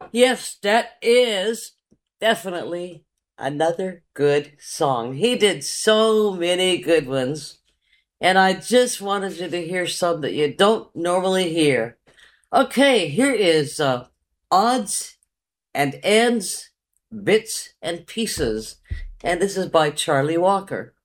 Yes, that is definitely another good song. He did so many good ones, and I just wanted you to hear some that you don't normally hear. Okay, here is Odds and Ends, Bits and Pieces, and this is by Charlie Walker.